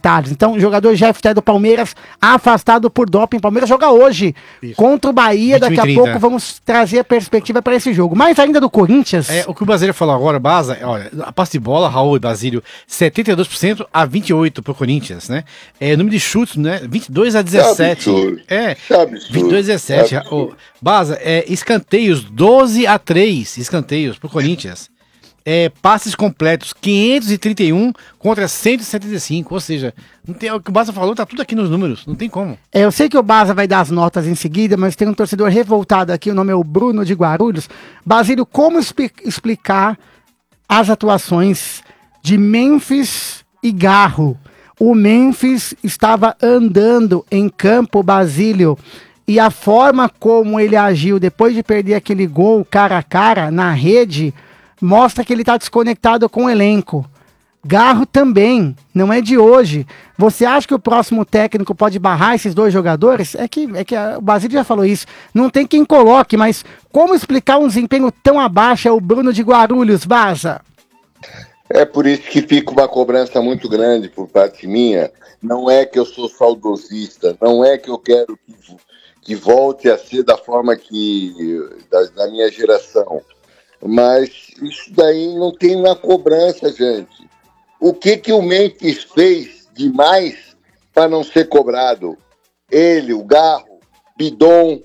detalhes. Então, o jogador Jeff do Palmeiras afastado por doping. Palmeiras joga hoje contra o Bahia. Daqui a pouco vamos trazer a perspectiva para esse jogo. Mais ainda do Corinthians. O que o Basílio falou agora, Baza, olha, a passe de bola, Raul e Basílio, 72% a 28% pro Corinthians, né? Número de chutes, né? 22-17. É 22-17. Baza, escanteios, 12-3 escanteios pro Corinthians. Passes completos, 531 contra 175, ou seja, não tem, o que o Baza falou tá tudo aqui nos números, não tem como. Eu sei que o Baza vai dar as notas em seguida, mas tem um torcedor revoltado aqui, o nome é o Bruno de Guarulhos. Basílio, como explicar as atuações de Memphis e Garro? O Memphis estava andando em campo, Basílio, e a forma como ele agiu depois de perder aquele gol cara a cara na rede mostra que ele está desconectado com o elenco. Garro também, não é de hoje. Você acha que o próximo técnico pode barrar esses dois jogadores? É que o Basílio já falou isso. Não tem quem coloque, mas como explicar um desempenho tão abaixo? É o Bruno de Guarulhos, Baza. É por isso que fica uma cobrança muito grande por parte minha. Não é que eu sou saudosista, não é que eu quero que volte a ser da forma da minha geração. Mas isso daí não tem uma cobrança, gente. O que o Memphis fez demais para não ser cobrado? Ele, o Garro, Bidon,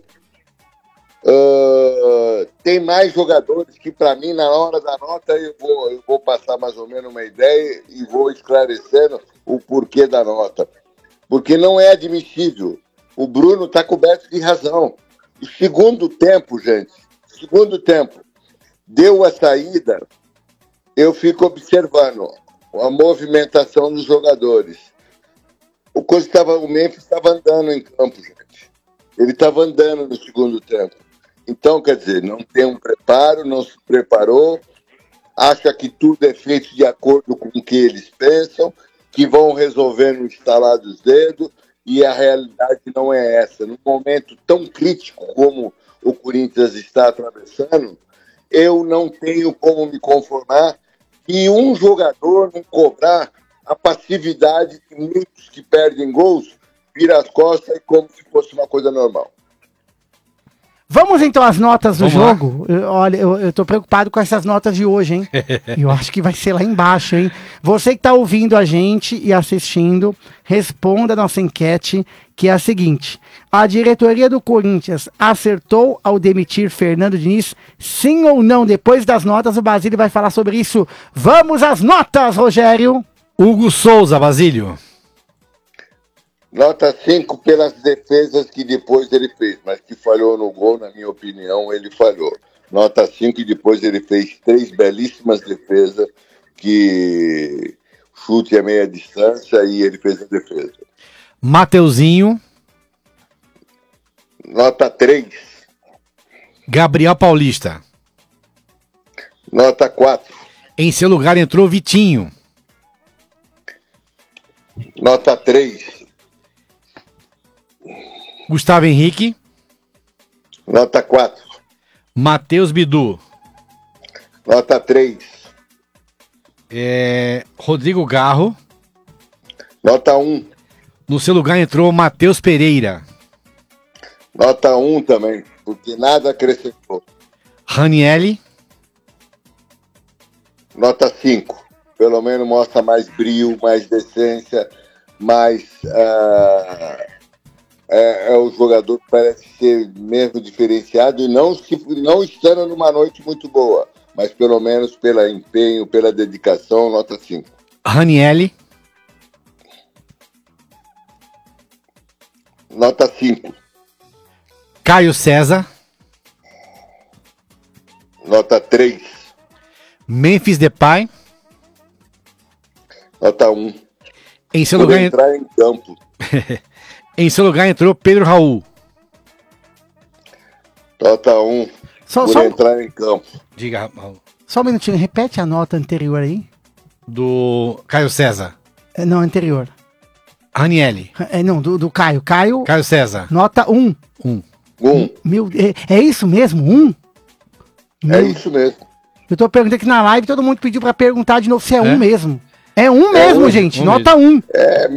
tem mais jogadores que, para mim, na hora da nota, eu vou passar mais ou menos uma ideia e vou esclarecendo o porquê da nota. Porque não é admissível. O Bruno está coberto de razão. O segundo tempo, gente, deu a saída, eu fico observando a movimentação dos jogadores. O Memphis estava andando em campo, gente. Ele estava andando no segundo tempo. Então, quer dizer, não tem um preparo, não se preparou, acha que tudo é feito de acordo com o que eles pensam, que vão resolver no estalar dos dedos, e a realidade não é essa. Num momento tão crítico como o Corinthians está atravessando, eu não tenho como me conformar que um jogador não cobrar a passividade de muitos que perdem gols, vira as costas e como se fosse uma coisa normal. Vamos então às notas do jogo. Olha, eu tô preocupado com essas notas de hoje, hein? Eu acho que vai ser lá embaixo, hein? Você que tá ouvindo a gente e assistindo, responda a nossa enquete, que é a seguinte: a diretoria do Corinthians acertou ao demitir Fernando Diniz? Sim ou não? Depois das notas, o Basílio vai falar sobre isso. Vamos às notas, Rogério! Hugo Souza, Basílio. Nota 5 pelas defesas que depois ele fez, mas que falhou no gol, na minha opinião, ele falhou. Nota 5 e depois ele fez 3 belíssimas defesas, que chute a meia distância e ele fez a defesa. Mateuzinho. Nota 3. Gabriel Paulista. Nota 4. Em seu lugar entrou Vitinho. Nota 3. Gustavo Henrique. Nota 4. Matheus Bidu. Nota 3. Rodrigo Garro. Nota 1. No seu lugar entrou Matheus Pereira. Nota 1 também, porque nada acrescentou. Ranielli. Nota 5. Pelo menos mostra mais brio, mais decência, mais... o jogador que parece ser mesmo diferenciado e não estando numa noite muito boa, mas pelo menos pelo empenho, pela dedicação, nota 5. Ranielli. Nota 5. Caio César. Nota 3. Memphis Depay. Nota 1. Em seu Por lugar entrar em campo. Em seu lugar entrou Pedro Raul. Nota 1. Por entrar em campo. Diga, Raul. Só um minutinho, repete a nota anterior aí. Do Caio César. Não, anterior. Ranielli. Não, do Caio. Caio César. Nota 1. 1. É isso mesmo? 1? É isso mesmo. Eu tô perguntando aqui na live, todo mundo pediu pra perguntar de novo se é 1 mesmo. É 1 mesmo, gente. Nota 1.